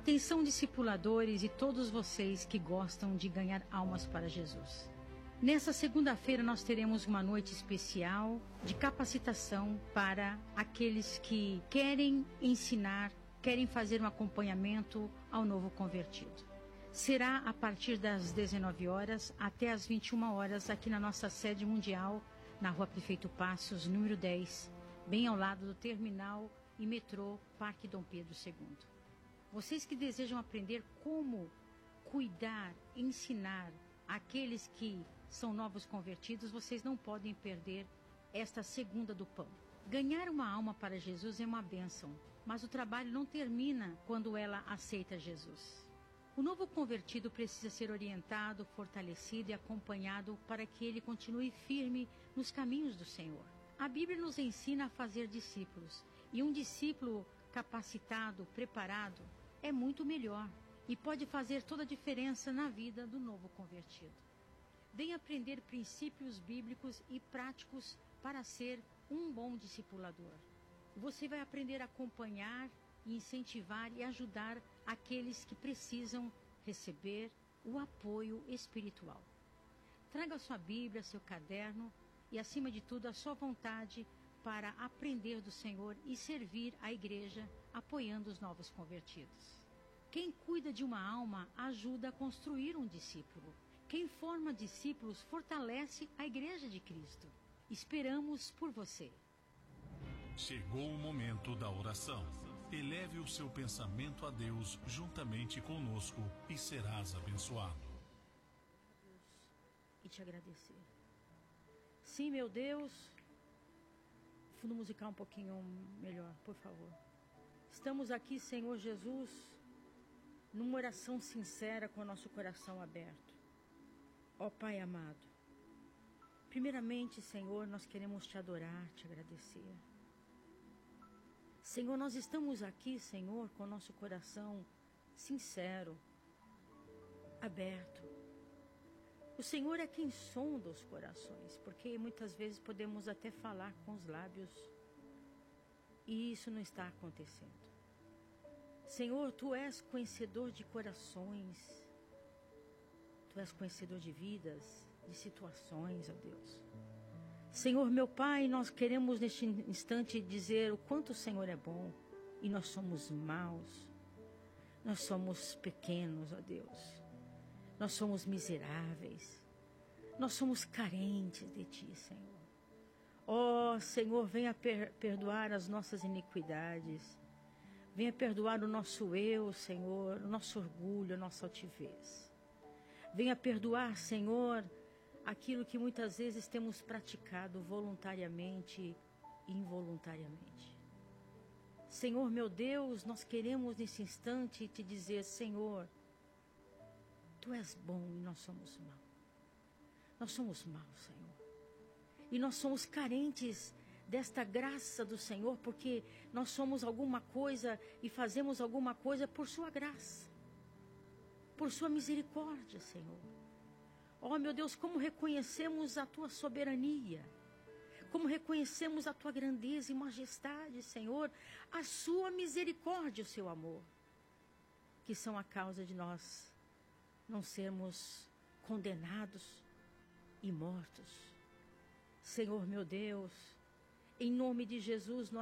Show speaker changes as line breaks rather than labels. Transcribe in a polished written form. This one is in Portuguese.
Atenção, discipuladores e todos vocês que gostam de ganhar almas para Jesus. Nessa segunda-feira nós teremos uma noite especial de capacitação para aqueles que querem ensinar, querem fazer um acompanhamento ao novo convertido. Será a partir das 19 horas até as 21 horas aqui na nossa sede mundial, na Rua Prefeito Passos, número 10, bem ao lado do terminal e metrô Parque Dom Pedro II. Vocês que desejam aprender como cuidar, ensinar aqueles que são novos convertidos, vocês não podem perder esta segunda do pão. Ganhar uma alma para Jesus é uma bênção, mas o trabalho não termina quando ela aceita Jesus. O novo convertido precisa ser orientado, fortalecido e acompanhado para que ele continue firme nos caminhos do Senhor. A Bíblia nos ensina a fazer discípulos, e um discípulo capacitado, preparado, é muito melhor e pode fazer toda a diferença na vida do novo convertido. Venha aprender princípios bíblicos e práticos para ser um bom discipulador. Você vai aprender a acompanhar, incentivar e ajudar aqueles que precisam receber o apoio espiritual. Traga sua Bíblia, seu caderno e, acima de tudo, a sua vontade para aprender do Senhor e servir a igreja apoiando os novos convertidos. Quem cuida de uma alma ajuda a construir um discípulo. Quem forma discípulos fortalece a igreja de Cristo. Esperamos por você.
Chegou o momento da oração. Eleve o seu pensamento a Deus juntamente conosco e serás abençoado.
E te agradecer. Sim, meu Deus. Fundo musical um pouquinho melhor, por favor. Estamos aqui, Senhor Jesus, numa oração sincera com o nosso coração aberto. Ó Pai amado, primeiramente, Senhor, nós queremos te adorar, te agradecer. Senhor, nós estamos aqui, Senhor, com o nosso coração sincero, aberto. O Senhor é quem sonda os corações, porque muitas vezes podemos até falar com os lábios e isso não está acontecendo. Senhor, Tu és conhecedor de corações, Tu és conhecedor de vidas, de situações, ó Deus. Senhor, meu Pai, nós queremos neste instante dizer o quanto o Senhor é bom e nós somos maus, nós somos pequenos, ó Deus. Nós somos miseráveis. Nós somos carentes de Ti, Senhor. Ó, Senhor, venha perdoar as nossas iniquidades. Venha perdoar o nosso eu, Senhor, o nosso orgulho, a nossa altivez. Venha perdoar, Senhor, aquilo que muitas vezes temos praticado voluntariamente e involuntariamente. Senhor, meu Deus, nós queremos nesse instante te dizer, Senhor, Tu és bom e nós somos maus. Nós somos maus, Senhor. E nós somos carentes desta graça do Senhor, porque nós somos alguma coisa e fazemos alguma coisa por Sua graça, por Sua misericórdia, Senhor. Oh, meu Deus, como reconhecemos a Tua soberania, como reconhecemos a Tua grandeza e majestade, Senhor, a Sua misericórdia e o Seu amor, que são a causa de nós não sermos condenados e mortos. Senhor, meu Deus, em nome de Jesus, nós